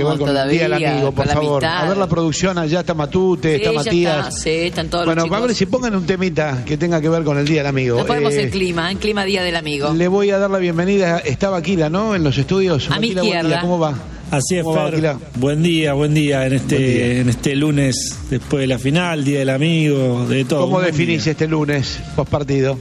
que ver con el Día del Amigo, por favor. A ver la producción, allá está Matute, está Matías. Están todos bueno, los chicos. a ver si pongan un temita que tenga que ver con el Día del Amigo. Nos ponemos en clima Día del Amigo. Le voy a dar la bienvenida, estaba Aquila, ¿no? En los estudios. A mi izquierda. ¿Cómo va? Así es, Fer. Buen día en este lunes después de la final, Día del Amigo, de todo. ¿Cómo definís este lunes post partido?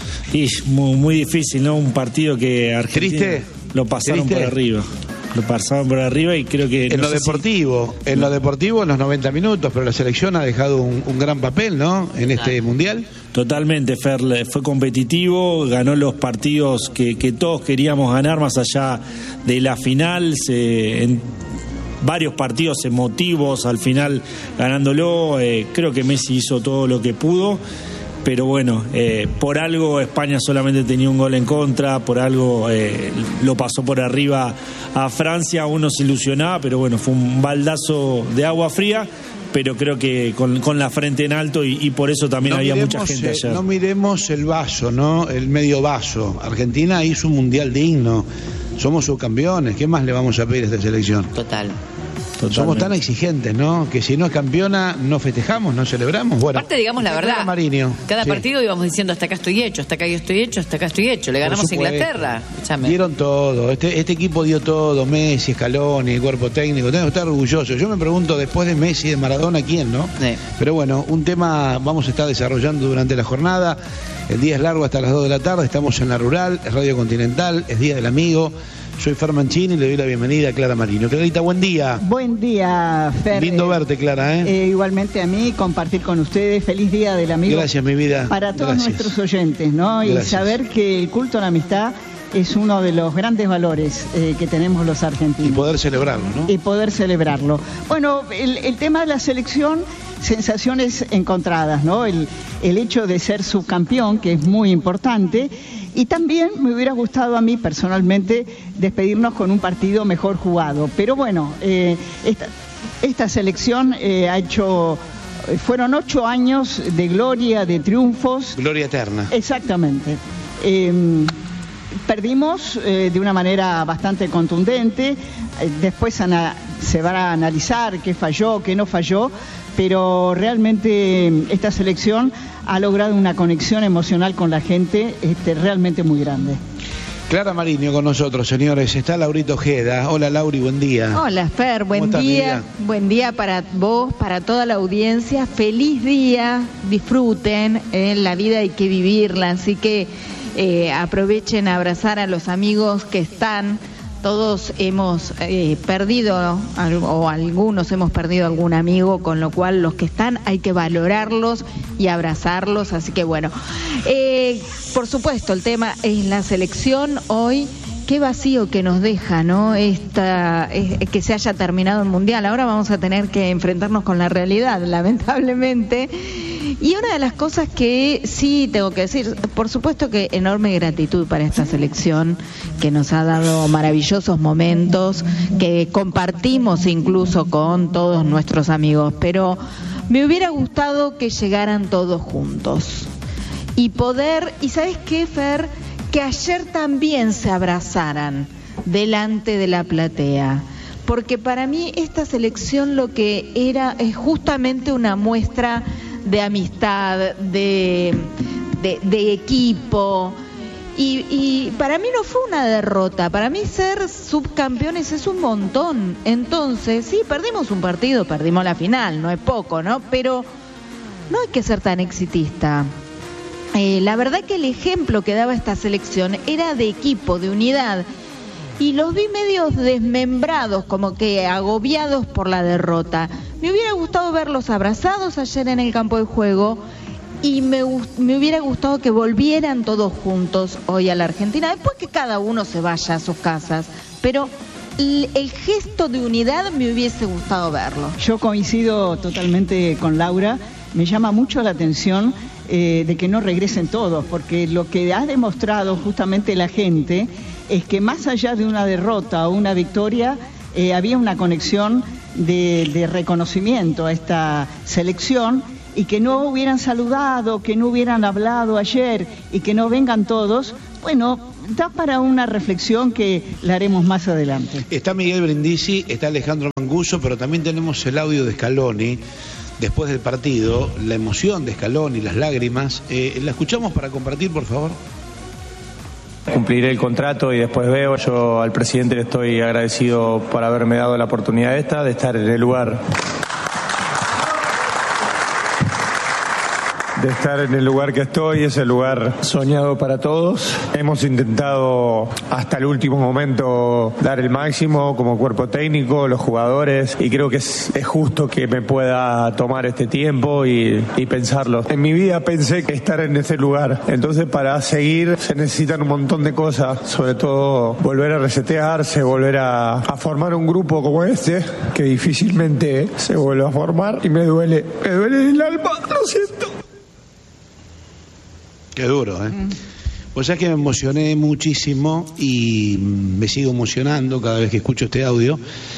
Y muy difícil, ¿no? Un partido que Argentina ¿Triste? Lo pasaron por arriba. Lo pasaron por arriba y creo que... En lo deportivo, en los 90 minutos, pero la selección ha dejado un gran papel, ¿no? En este Mundial. Totalmente, Fer, fue competitivo, ganó los partidos que todos queríamos ganar, más allá de la final, en varios partidos emotivos, al final ganándolo, creo que Messi hizo todo lo que pudo. Pero bueno, por algo España solamente tenía un gol en contra, por algo lo pasó por arriba a Francia, uno se ilusionaba, pero bueno, fue un baldazo de agua fría, pero creo que con la frente en alto y por eso también había mucha gente ayer. No miremos el vaso, ¿no? El medio vaso. Argentina hizo un mundial digno, somos subcampeones, ¿qué más le vamos a pedir a esta selección? Totalmente. Somos tan exigentes, ¿no? Que si no es campeona, no festejamos, no celebramos. Bueno, aparte, digamos la verdad, Mariño, cada partido íbamos diciendo hasta acá estoy hecho, hasta acá yo estoy hecho, hasta acá estoy hecho. Le ganamos a Inglaterra. Dieron todo, este equipo dio todo, Messi, Scaloni, el cuerpo técnico, tengo que estar orgulloso. Yo me pregunto, después de Messi y de Maradona, ¿quién, no? Sí. Pero bueno, un tema vamos a estar desarrollando durante la jornada. El día es largo hasta las 2 de la tarde, estamos en La Rural, es Radio Continental, es Día del Amigo. Soy Fer Mancini y le doy la bienvenida a Clara Mariño. Clarita, buen día. Buen día, Fer. Lindo verte, Clara, ¿eh? Igualmente a mí, compartir con ustedes. Feliz Día del Amigo. Gracias, mi vida. Para todos nuestros oyentes, ¿no? Gracias. Y saber que el culto a la amistad es uno de los grandes valores que tenemos los argentinos. Y poder celebrarlo, ¿no? Y poder celebrarlo. Bueno, el tema de la selección, sensaciones encontradas, ¿no? El hecho de ser subcampeón, que es muy importante. Y también me hubiera gustado a mí personalmente despedirnos con un partido mejor jugado. Pero bueno, esta selección ha hecho... Fueron 8 años de gloria, de triunfos. Gloria eterna. Exactamente. Perdimos de una manera bastante contundente. Después se va a analizar qué falló, qué no falló. Pero realmente esta selección ha logrado una conexión emocional con la gente realmente muy grande. Clara Mariño con nosotros, señores. Está Laurita Ojeda. Hola, Lauri, buen día. Hola, Fer, buen día. Buen día para vos, para toda la audiencia. Feliz día, disfruten. La vida hay que vivirla, así que aprovechen a abrazar a los amigos que están. Todos hemos perdido, o algunos hemos perdido algún amigo, con lo cual los que están hay que valorarlos y abrazarlos. Así que bueno, por supuesto el tema es la selección hoy. Qué vacío que nos deja, ¿no? Que se haya terminado el Mundial. Ahora vamos a tener que enfrentarnos con la realidad, lamentablemente. Y una de las cosas que sí tengo que decir, por supuesto que enorme gratitud para esta selección que nos ha dado maravillosos momentos, que compartimos incluso con todos nuestros amigos, pero me hubiera gustado que llegaran todos juntos y ¿sabes qué, Fer? Que ayer también se abrazaran delante de la platea, porque para mí esta selección lo que era es justamente una muestra de amistad, de equipo, y para mí no fue una derrota. Para mí ser subcampeones es un montón. Entonces, sí, perdimos un partido, perdimos la final, no es poco, ¿no? Pero no hay que ser tan exitista. La verdad que el ejemplo que daba esta selección era de equipo, de unidad, y los vi medios desmembrados, como que agobiados por la derrota. Me hubiera gustado verlos abrazados ayer en el campo de juego, y me hubiera gustado que volvieran todos juntos hoy a la Argentina, después que cada uno se vaya a sus casas, pero el gesto de unidad me hubiese gustado verlo. Yo coincido totalmente con Laura. Me llama mucho la atención de que no regresen todos, porque lo que ha demostrado justamente la gente es que más allá de una derrota o una victoria, había una conexión de reconocimiento a esta selección, y que no hubieran saludado, que no hubieran hablado ayer y que no vengan todos, bueno, da para una reflexión que la haremos más adelante. Está Miguel Brindisi, está Alejandro Mancuso, pero también tenemos el audio de Scaloni después del partido, la emoción de Scaloni, las lágrimas. ¿La escuchamos para compartir, por favor? Cumpliré el contrato y después veo. Yo al presidente le estoy agradecido por haberme dado la oportunidad de estar en el lugar. De estar en el lugar que estoy, es el lugar soñado para todos. Hemos intentado hasta el último momento dar el máximo como cuerpo técnico, los jugadores, y creo que es justo que me pueda tomar este tiempo y pensarlo. En mi vida pensé que estar en ese lugar, entonces para seguir se necesitan un montón de cosas, sobre todo volver a resetearse, volver a formar un grupo como este, que difícilmente se vuelve a formar, y me duele el alma, lo siento. Qué duro, ¿eh? Pues ya que me emocioné muchísimo y me sigo emocionando cada vez que escucho este audio.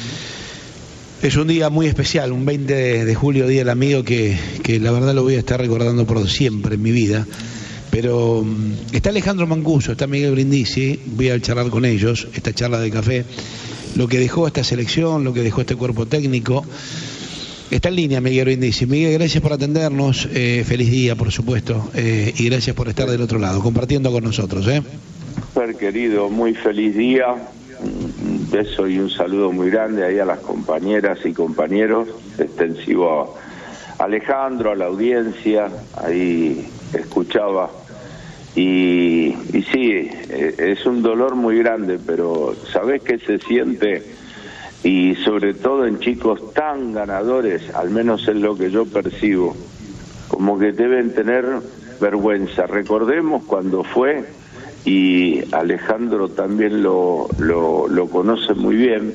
Es un día muy especial, un 20 de julio, Día del Amigo, que la verdad lo voy a estar recordando por siempre en mi vida. Pero está Alejandro Mancuso, está Miguel Brindisi, voy a charlar con ellos, esta charla de café, lo que dejó esta selección, lo que dejó este cuerpo técnico. Está en línea Miguel Brindisi. Miguel, gracias por atendernos, feliz día por supuesto, y gracias por estar del otro lado, compartiendo con nosotros. Fer querido, muy feliz día, un beso y un saludo muy grande ahí a las compañeras y compañeros, extensivo a Alejandro, a la audiencia, ahí escuchaba, y sí, es un dolor muy grande, pero ¿sabés qué se siente? Y sobre todo en chicos tan ganadores, al menos es lo que yo percibo, como que deben tener vergüenza. Recordemos cuando fue, y Alejandro también lo conoce muy bien,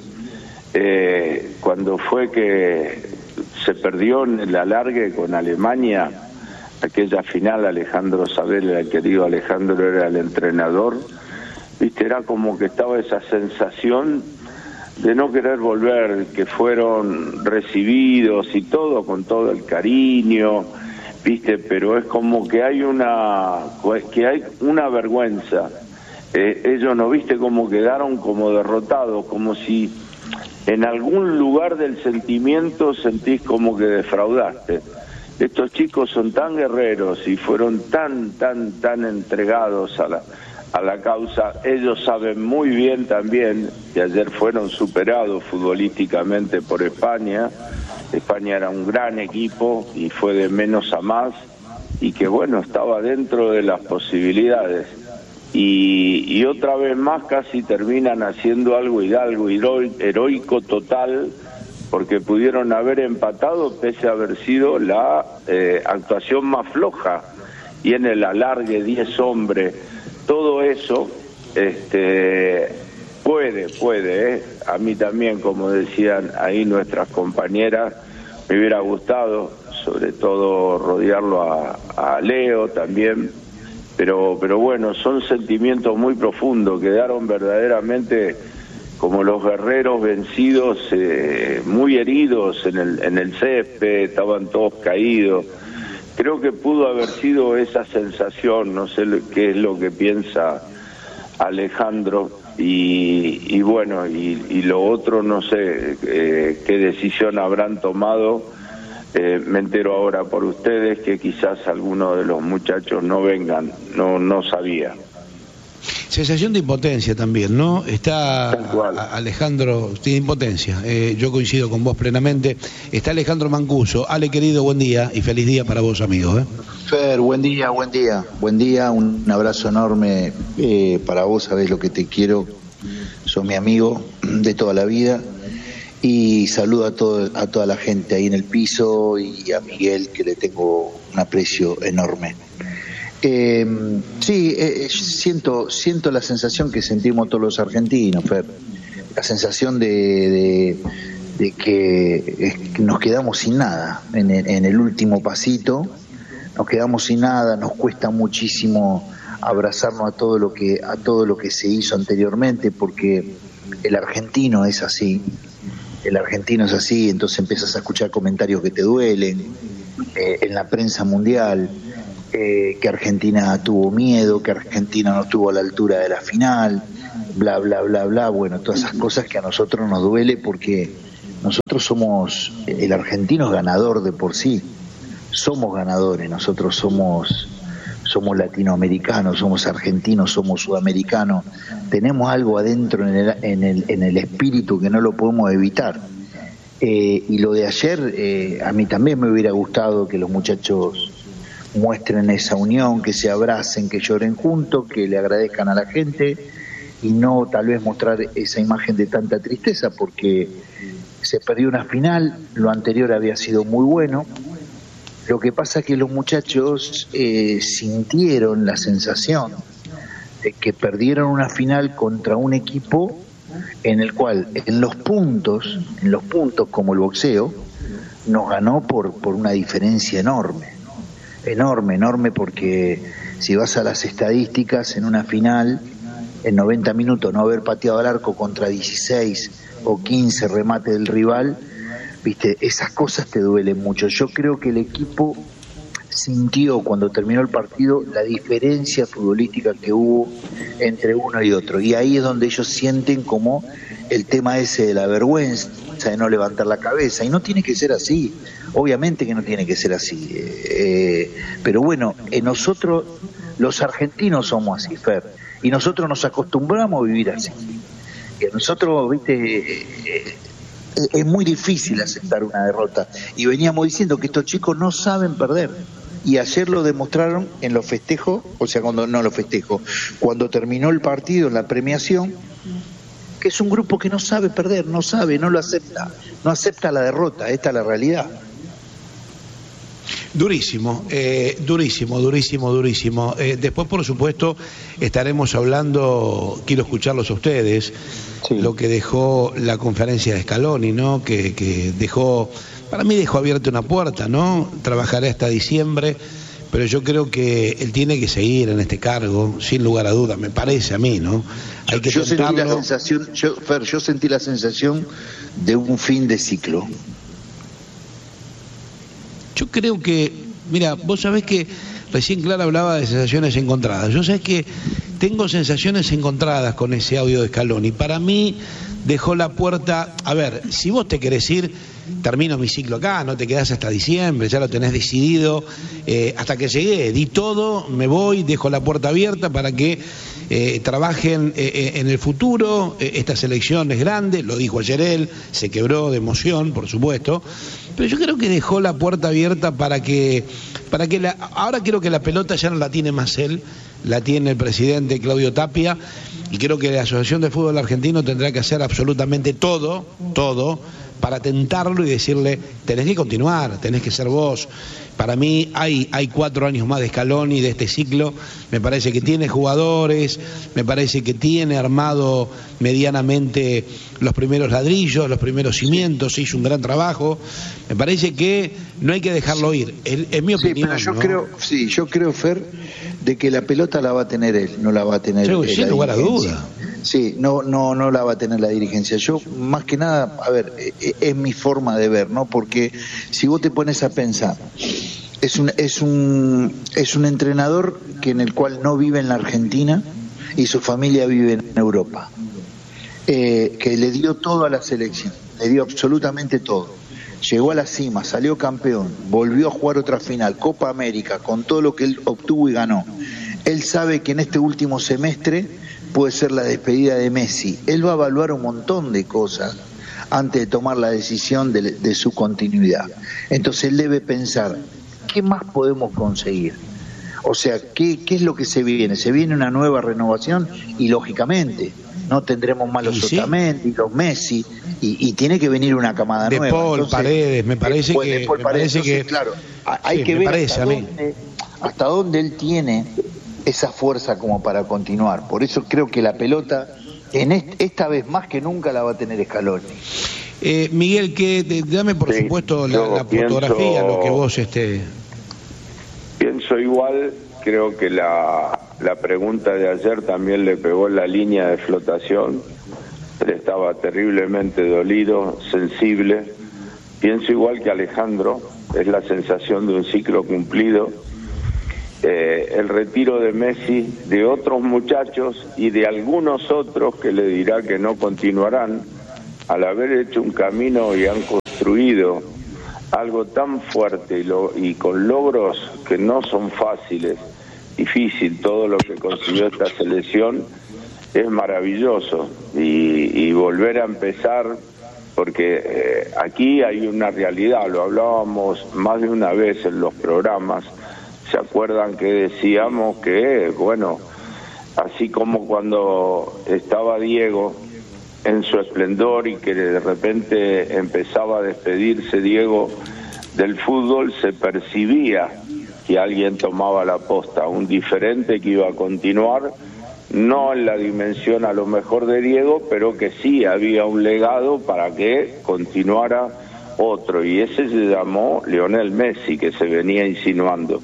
cuando fue que se perdió en el alargue con Alemania, aquella final. Alejandro Sabel, el querido Alejandro, era el entrenador, viste, era como que estaba esa sensación de no querer volver, que fueron recibidos y todo con todo el cariño, viste, pero es como que hay una vergüenza. Ellos, no viste, como quedaron como derrotados, como si en algún lugar del sentimiento sentís como que defraudaste. Estos chicos son tan guerreros y fueron tan entregados a la causa. Ellos saben muy bien también que ayer fueron superados futbolísticamente por España. España era un gran equipo y fue de menos a más, y que bueno, estaba dentro de las posibilidades, y otra vez más casi terminan haciendo algo heroico total, porque pudieron haber empatado pese a haber sido la actuación más floja, y en el alargue 10 hombres. Todo eso puede, a mí también, como decían ahí nuestras compañeras, me hubiera gustado sobre todo rodearlo a Leo también, pero bueno, son sentimientos muy profundos. Quedaron verdaderamente como los guerreros vencidos, muy heridos en el césped, estaban todos caídos. Creo que pudo haber sido esa sensación, no sé qué es lo que piensa Alejandro, y bueno, y lo otro no sé qué decisión habrán tomado. Me entero ahora por ustedes que quizás algunos de los muchachos no vengan, no sabía. Sensación de impotencia también, ¿no? Está Alejandro, tiene impotencia, yo coincido con vos plenamente. Está Alejandro Mancuso. Ale, querido, buen día y feliz día para vos, amigo. Fer, buen día, un abrazo enorme para vos, sabés lo que te quiero, sos mi amigo de toda la vida, y saludo a toda la gente ahí en el piso, y a Miguel, que le tengo un aprecio enorme. Siento la sensación que sentimos todos los argentinos, Fer, la sensación de que nos quedamos sin nada en el último pasito, nos quedamos sin nada, nos cuesta muchísimo abrazarnos a todo lo que se hizo anteriormente, porque el argentino es así, entonces empiezas a escuchar comentarios que te duelen en la prensa mundial. que Argentina tuvo miedo, que Argentina no estuvo a la altura de la final, bla, bla, bla, bla. Bueno, todas esas cosas que a nosotros nos duele porque nosotros somos, el argentino es ganador de por sí, somos ganadores, nosotros somos latinoamericanos, somos argentinos, somos sudamericanos, tenemos algo adentro en el espíritu que no lo podemos evitar. Y lo de ayer, a mí también me hubiera gustado que los muchachos muestren esa unión, que se abracen, que lloren juntos, que le agradezcan a la gente y no tal vez mostrar esa imagen de tanta tristeza, porque se perdió una final, lo anterior había sido muy bueno. Lo que pasa es que los muchachos sintieron la sensación de que perdieron una final contra un equipo en el cual en los puntos como el boxeo, nos ganó por una diferencia enorme, porque si vas a las estadísticas en una final, en 90 minutos no haber pateado al arco contra 16 o 15 remates del rival, viste, esas cosas te duelen mucho. Yo creo que el equipo sintió cuando terminó el partido la diferencia futbolística que hubo entre uno y otro, y ahí es donde ellos sienten como el tema ese de la vergüenza, de no levantar la cabeza, y no tiene que ser así, obviamente que no tiene que ser así, pero bueno, nosotros los argentinos somos así, Fer, y nosotros nos acostumbramos a vivir así, y a nosotros, viste, es muy difícil aceptar una derrota, y veníamos diciendo que estos chicos no saben perder, y ayer lo demostraron en los festejos, o sea, cuando terminó el partido, en la premiación, que es un grupo que no sabe perder, no lo acepta, no acepta la derrota, esta es la realidad. Durísimo. Después, por supuesto, estaremos hablando, quiero escucharlos a ustedes, sí, lo que dejó la conferencia de Scaloni, ¿no? Que dejó, para mí dejó abierta una puerta, ¿no? Trabajaré hasta diciembre, pero yo creo que él tiene que seguir en este cargo, sin lugar a dudas, me parece a mí, ¿no? Hay que yo sentí la sensación, yo sentí la sensación de un fin de ciclo. Yo creo que, mira, vos sabés que recién Clara hablaba de sensaciones encontradas. Yo sé que tengo sensaciones encontradas con ese audio de Scaloni. Para mí dejó la puerta, a ver, si vos te querés ir, termino mi ciclo acá, no te quedás hasta diciembre, ya lo tenés decidido, hasta que llegué, di todo, me voy, dejo la puerta abierta para que trabajen en el futuro. Esta selección es grande, lo dijo ayer él, se quebró de emoción, por supuesto, pero yo creo que dejó la puerta abierta para que ahora creo que la pelota ya no la tiene más él, la tiene el presidente Claudio Tapia, y creo que la Asociación de Fútbol Argentino tendrá que hacer absolutamente todo para tentarlo y decirle, tenés que continuar, tenés que ser vos. Para mí hay 4 años más de Scaloni, de este ciclo. Me parece que tiene jugadores, me parece que tiene armado medianamente los primeros ladrillos, los primeros cimientos, hizo un gran trabajo. Me parece que no hay que dejarlo ir, es mi opinión. Sí, pero yo creo, Fer, de que la pelota la va a tener él, no la va a tener él. Sin lugar a duda. Sí, no la va a tener la dirigencia. Yo, más que nada, a ver, es mi forma de ver, ¿no? Porque si vos te pones a pensar, es un entrenador que en el cual no vive en la Argentina y su familia vive en Europa, que le dio todo a la selección, le dio absolutamente todo. Llegó a la cima, salió campeón, volvió a jugar otra final, Copa América, con todo lo que él obtuvo y ganó. Él sabe que en este último semestre puede ser la despedida de Messi. Él va a evaluar un montón de cosas antes de tomar la decisión de su continuidad. Entonces él debe pensar, ¿qué más podemos conseguir? O sea, ¿qué es lo que se viene? Se viene una nueva renovación y lógicamente no tendremos más los Otamendi, los Messi, y tiene que venir una camada nueva. De Paul, Paredes, me parece que claro, hay que ver hasta dónde él tiene esa fuerza como para continuar. Por eso creo que la pelota esta vez más que nunca la va a tener Scaloni. Miguel, dame por supuesto la fotografía, lo que vos Pienso igual, creo que la pregunta de ayer también le pegó en la línea de flotación. Él estaba terriblemente dolido, sensible. Pienso igual que Alejandro, es la sensación de un ciclo cumplido. el retiro de Messi, de otros muchachos y de algunos otros que le dirá que no continuarán, al haber hecho un camino y han construido algo tan fuerte y con logros que no son fáciles, difícil todo lo que consiguió esta selección, es maravilloso, y volver a empezar, porque aquí hay una realidad, lo hablábamos más de una vez en los programas. ¿Se acuerdan que decíamos que, bueno, así como cuando estaba Diego en su esplendor y que de repente empezaba a despedirse Diego del fútbol, se percibía que alguien tomaba la posta, un diferente que iba a continuar, no en la dimensión a lo mejor de Diego, pero que sí había un legado para que continuara otro, y ese se llamó Lionel Messi, que se venía insinuando.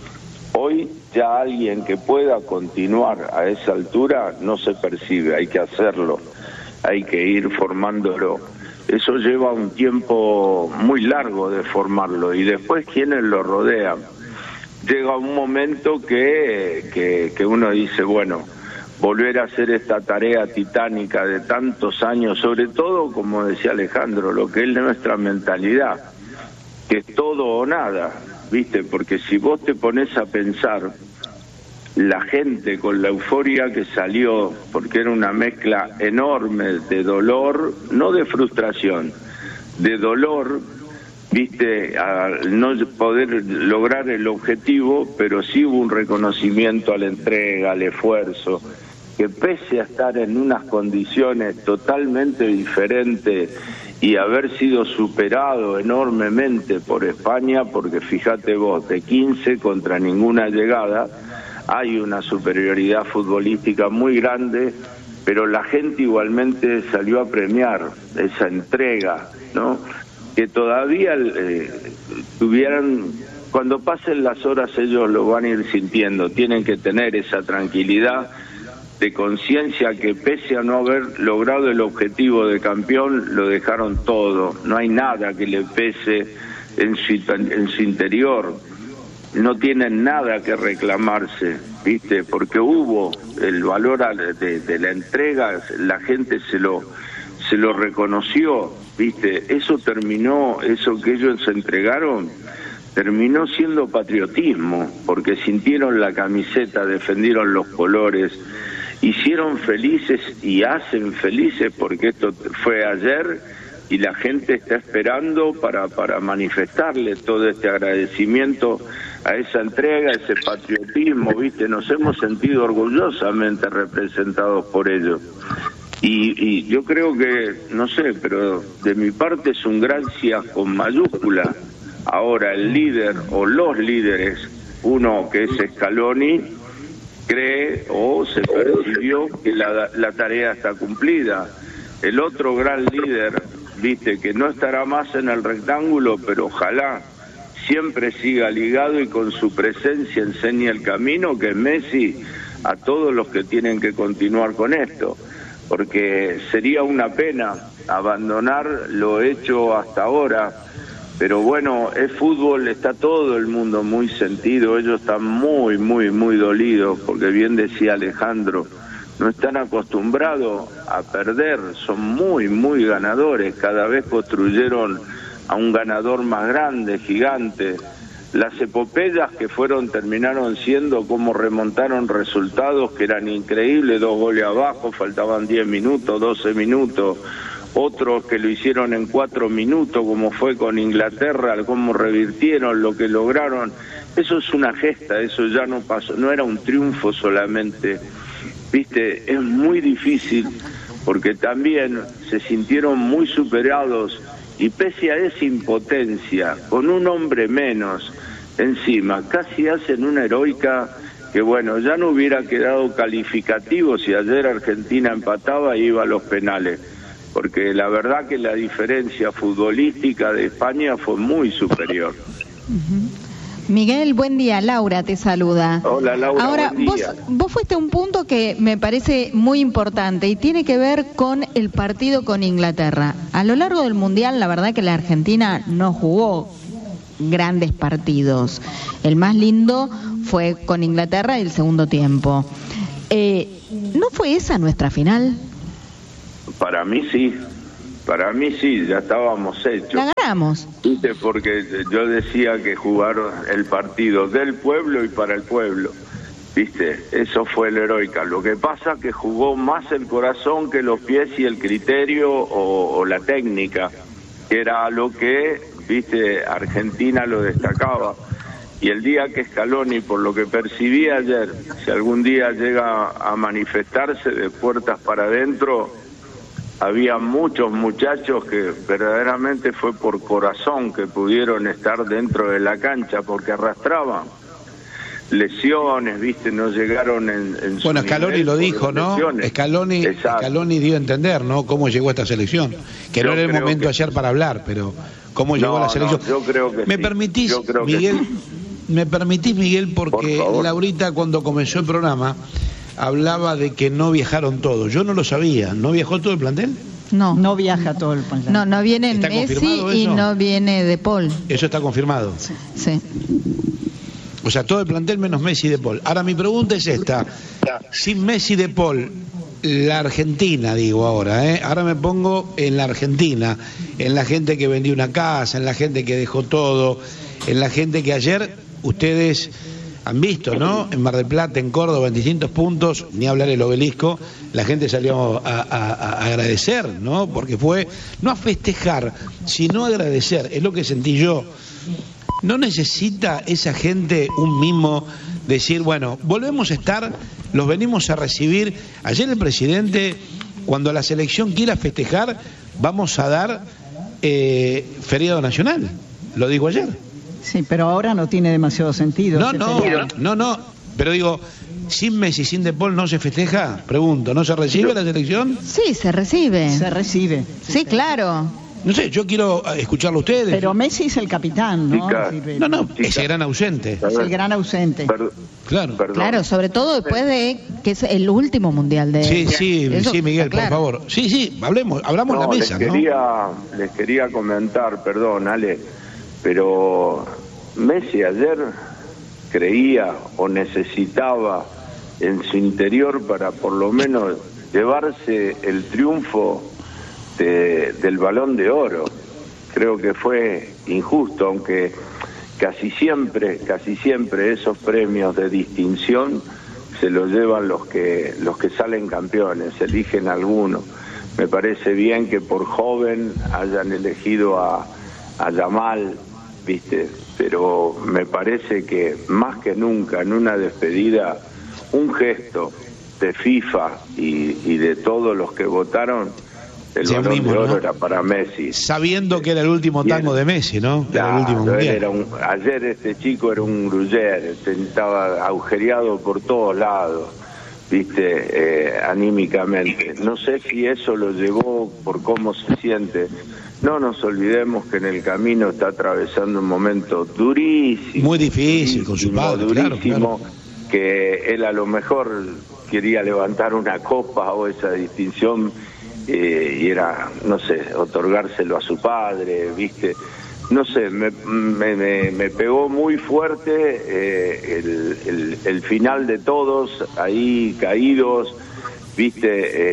Hoy ya alguien que pueda continuar a esa altura no se percibe, hay que hacerlo, hay que ir formándolo. Eso lleva un tiempo muy largo de formarlo, y después quienes lo rodean. Llega un momento que uno dice, bueno, volver a hacer esta tarea titánica de tantos años, sobre todo, como decía Alejandro, lo que es nuestra mentalidad, que es todo o nada, ¿viste? Porque si vos te pones a pensar, la gente con la euforia que salió, porque era una mezcla enorme de dolor, no de frustración, de dolor, ¿viste? Al no poder lograr el objetivo, pero sí hubo un reconocimiento a la entrega, al esfuerzo, que pese a estar en unas condiciones totalmente diferentes y haber sido superado enormemente por España, porque fíjate vos, de 15 contra ninguna llegada, hay una superioridad futbolística muy grande, pero la gente igualmente salió a premiar esa entrega, ¿no? Que todavía tuvieran, cuando pasen las horas ellos lo van a ir sintiendo, tienen que tener esa tranquilidad de conciencia que pese a no haber logrado el objetivo de campeón, lo dejaron todo, no hay nada que le pese en su interior, no tienen nada que reclamarse, ¿viste? Porque hubo el valor de la entrega, la gente se lo reconoció, ¿viste? Eso terminó, eso que ellos se entregaron, terminó siendo patriotismo, porque sintieron la camiseta, defendieron los colores, hicieron felices y hacen felices, porque esto fue ayer y la gente está esperando para manifestarle todo este agradecimiento a esa entrega, a ese patriotismo, ¿viste? Nos hemos sentido orgullosamente representados por ellos. Y yo creo que, no sé, pero de mi parte es un gracias con mayúscula. Ahora el líder o los líderes, uno que es Scaloni, cree o se percibió que la tarea está cumplida. El otro gran líder, viste, que no estará más en el rectángulo, pero ojalá siempre siga ligado y con su presencia enseñe el camino, que es Messi, a todos los que tienen que continuar con esto, porque sería una pena abandonar lo hecho hasta ahora. Pero bueno, es fútbol, está todo el mundo muy sentido, ellos están muy, muy, muy dolidos, porque bien decía Alejandro, no están acostumbrados a perder, son muy, muy ganadores, cada vez construyeron a un ganador más grande, gigante. Las epopeyas que terminaron siendo como remontaron resultados que eran increíbles, 2 goles abajo, faltaban 10 minutos, 12 minutos, otros que lo hicieron en 4 minutos, como fue con Inglaterra, cómo revirtieron lo que lograron. Eso es una gesta, eso ya no pasó, no era un triunfo solamente, ¿viste? Es muy difícil, porque también se sintieron muy superados, y pese a esa impotencia, con un hombre menos encima, casi hacen una heroica que, bueno, ya no hubiera quedado calificativo si ayer Argentina empataba y iba a los penales, porque la verdad que la diferencia futbolística de España fue muy superior. Miguel, buen día. Laura te saluda. Hola, Laura. Ahora, buen día. vos fuiste a un punto que me parece muy importante y tiene que ver con el partido con Inglaterra. A lo largo del Mundial, la verdad que la Argentina no jugó grandes partidos. El más lindo fue con Inglaterra el segundo tiempo. ¿No fue esa nuestra final? Para mí sí, ya estábamos hechos. La ganamos. ¿Viste? Porque yo decía que jugaron el partido del pueblo y para el pueblo. ¿Viste? Eso fue el Heroica. Lo que pasa es que jugó más el corazón que los pies y el criterio o la técnica, que era lo que, ¿viste? Argentina lo destacaba. Y el día que Scaloni, por lo que percibí ayer, si algún día llega a manifestarse de puertas para adentro, había muchos muchachos que verdaderamente fue por corazón que pudieron estar dentro de la cancha, porque arrastraban lesiones, ¿viste? No llegaron en su Bueno, Scaloni lo dijo, ¿no? Scaloni dio a entender, ¿no? Cómo llegó a esta selección. Que no era el momento ayer para hablar, pero cómo llegó a la selección. Yo creo que ¿Me permitís, Miguel? ¿Me permitís, Miguel? Porque Laurita, cuando comenzó el programa, hablaba de que no viajaron todos. Yo no lo sabía. ¿No viajó todo el plantel? No viaja todo el plantel. No viene Messi y no viene De Paul. ¿Eso está confirmado? Sí. O sea, todo el plantel menos Messi y De Paul. Ahora mi pregunta es esta. Sin Messi y De Paul, la Argentina, digo ahora, ahora me pongo en la Argentina, en la gente que vendió una casa, en la gente que dejó todo, en la gente que ayer ustedes han visto, ¿no? En Mar del Plata, en Córdoba, en distintos puntos, ni hablar el Obelisco, la gente salió a agradecer, ¿no? Porque fue, no a festejar, sino a agradecer, es lo que sentí yo. ¿No necesita esa gente un mimo, decir, bueno, volvemos a estar, los venimos a recibir? Ayer el presidente, cuando la selección quiera festejar, vamos a dar feriado nacional, lo dijo ayer. Sí, pero ahora no tiene demasiado sentido. No, pero digo, sin Messi, sin De Paul, ¿no se festeja? Pregunto, ¿no se recibe la selección? Sí, se recibe. Se recibe. Sí, claro. No sé, yo quiero escucharlo a ustedes. Pero Messi es el capitán, ¿no? No, ese gran ausente. Es el gran ausente. Claro, sobre todo después de que es el último mundial de... Sí, Miguel, por favor. Sí, hablamos la mesa, les quería comentar, perdón, Ale, pero Messi ayer creía o necesitaba en su interior para por lo menos llevarse el triunfo del Balón de Oro. Creo que fue injusto, aunque casi siempre esos premios de distinción se los llevan los que salen campeones, eligen algunos. Me parece bien que por joven hayan elegido a Yamal, ¿viste? Pero me parece que más que nunca en una despedida, un gesto de FIFA y de todos los que votaron, el Balón de Oro era para Messi. Sabiendo que era el último tango de Messi, ¿no? Claro, era el último mundial. Ayer este chico era un gruyer, estaba agujereado por todos lados, ¿viste? Anímicamente. No sé si eso lo llevó por cómo se siente. No nos olvidemos que en el camino está atravesando un momento durísimo. Muy difícil, con su padre, durísimo, claro. Que él a lo mejor quería levantar una copa o esa distinción y era, no sé, otorgárselo a su padre, ¿viste? No sé, me pegó muy fuerte el final de todos ahí caídos, ¿viste?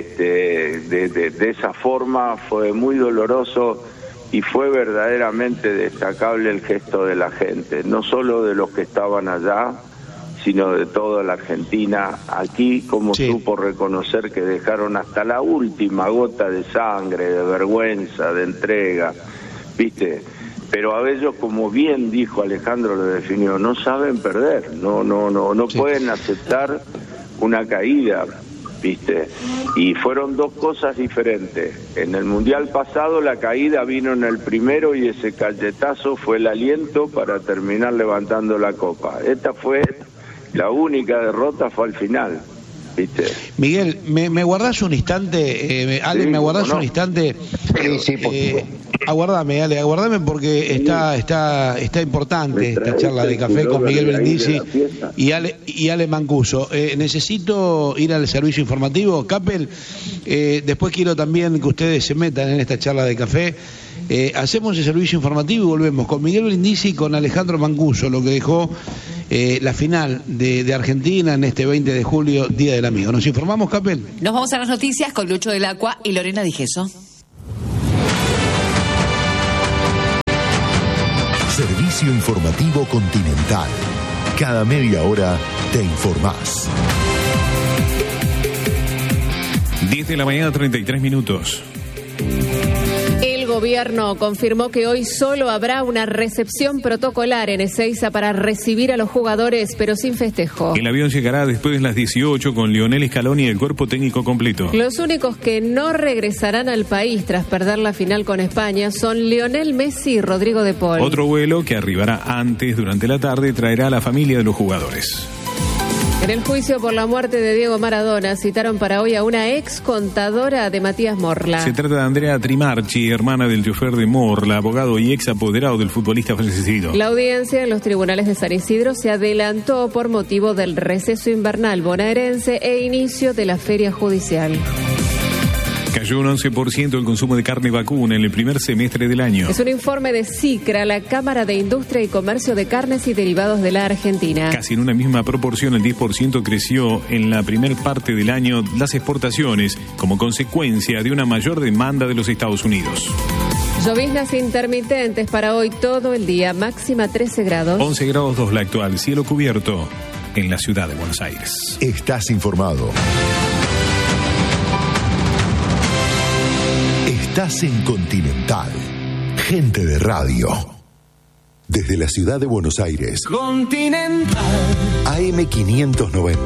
De esa forma fue muy doloroso y fue verdaderamente destacable el gesto de la gente, no solo de los que estaban allá, sino de toda la Argentina. Aquí, como supo reconocer que dejaron hasta la última gota de sangre, de vergüenza, de entrega, ¿viste? Pero a ellos, como bien dijo Alejandro, lo definió, no saben perder, no pueden aceptar una caída, ¿viste? Y fueron dos cosas diferentes. En el Mundial pasado la caída vino en el primero y ese cachetazo fue el aliento para terminar levantando la copa. Esta fue la única derrota, fue al final, ¿viste? Miguel, ¿me guardás un instante? Ale, ¿me guardás un instante? Sí, por favor. Aguardame, Ale, aguardame porque está importante esta charla de café con Miguel Brindisi y Ale Mancuso. Necesito ir al servicio informativo, Capel. Después quiero también que ustedes se metan en esta charla de café. Hacemos el servicio informativo y volvemos con Miguel Brindisi y con Alejandro Mancuso, lo que dejó la final de Argentina en este 20 de julio, Día del Amigo. ¿Nos informamos, Capel? Nos vamos a las noticias con Lucho del Acua y Lorena Digeso. Servicio informativo Continental. Cada media hora te informás. 10 de la mañana, 33 minutos. El gobierno confirmó que hoy solo habrá una recepción protocolar en Ezeiza para recibir a los jugadores, pero sin festejo. El avión llegará después de las 18 con Lionel Scaloni y el cuerpo técnico completo. Los únicos que no regresarán al país tras perder la final con España son Lionel Messi y Rodrigo de Paul. Otro vuelo que arribará antes durante la tarde traerá a la familia de los jugadores. En el juicio por la muerte de Diego Maradona citaron para hoy a una ex contadora de Matías Morla. Se trata de Andrea Trimarchi, hermana del chofer de Morla, abogado y ex apoderado del futbolista fallecido. La audiencia en los tribunales de San Isidro se adelantó por motivo del receso invernal bonaerense e inicio de la feria judicial. Cayó un 11% el consumo de carne vacuna en el primer semestre del año. Es un informe de CICRA, la Cámara de Industria y Comercio de Carnes y Derivados de la Argentina. Casi en una misma proporción, el 10% creció en la primer parte del año las exportaciones como consecuencia de una mayor demanda de los Estados Unidos. Lloviznas intermitentes para hoy todo el día, máxima 13 grados. 11 grados 2 la actual, cielo cubierto en la ciudad de Buenos Aires. Estás informado. Estás en Continental. Gente de radio. Desde la ciudad de Buenos Aires. Continental. AM 590.